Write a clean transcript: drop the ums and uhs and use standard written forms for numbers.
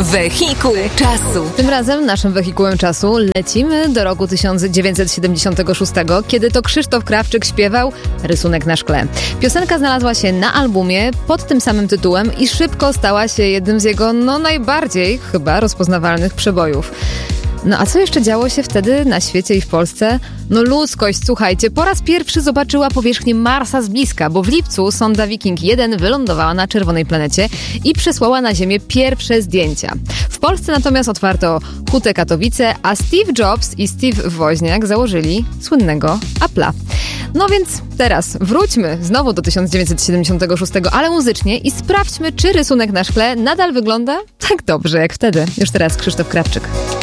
Wehikuł czasu. Tym razem naszym wehikułem czasu lecimy do roku 1976, kiedy to Krzysztof Krawczyk śpiewał Rysunek na szkle. Piosenka znalazła się na albumie pod tym samym tytułem i szybko stała się jednym z jego najbardziej chyba rozpoznawalnych przebojów. No a co jeszcze działo się wtedy na świecie i w Polsce? Ludzkość, słuchajcie, po raz pierwszy zobaczyła powierzchnię Marsa z bliska, bo w lipcu sonda Viking 1 wylądowała na czerwonej planecie i przesłała na Ziemię pierwsze zdjęcia. W Polsce natomiast otwarto Hutę Katowice, a Steve Jobs i Steve Woźniak założyli słynnego Apple'a. No więc teraz wróćmy znowu do 1976, ale muzycznie i sprawdźmy, czy rysunek na szkle nadal wygląda tak dobrze jak wtedy. Już teraz Krzysztof Krawczyk.